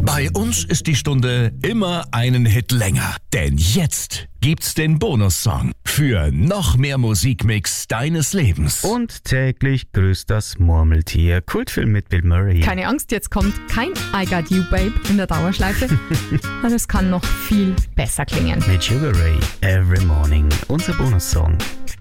Bei uns ist die Stunde immer einen Hit länger. Denn jetzt gibt's den Bonussong für noch mehr Musikmix deines Lebens. Und täglich grüßt das Murmeltier. Kultfilm mit Bill Murray. Keine Angst, jetzt kommt kein I Got You Babe in der Dauerschleife. Aber es kann noch viel besser klingen. Mit Sugar Ray, Every Morning. Unser Bonussong.